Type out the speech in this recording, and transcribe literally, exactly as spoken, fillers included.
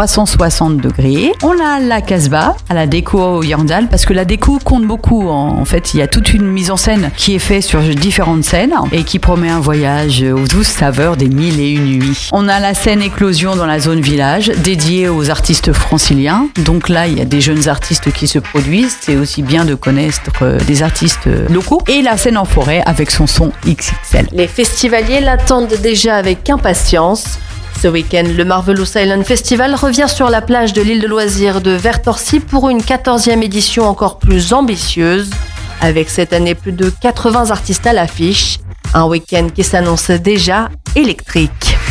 trois cent soixante degrés. On a la Casbah, à la déco Yandal, parce que la déco compte beaucoup. En fait, il y a toute une mise en scène qui est faite sur différentes scènes et qui promet un voyage aux douces saveurs des mille et une nuits. On a la scène Éclosion dans la zone village, dédiée aux artistes franciliens. Donc là, il y a des jeunes artistes qui se produisent. C'est aussi bien de connaître des artistes locaux. Et la scène en forêt avec son son X X L. Les festivaliers l'attendent déjà avec impatience. Ce week-end, le Marvelous Island Festival revient sur la plage de l'île de loisirs de Vertorcy pour une quatorzième édition encore plus ambitieuse. Avec cette année plus de quatre-vingts artistes à l'affiche. Un week-end qui s'annonce déjà électrique.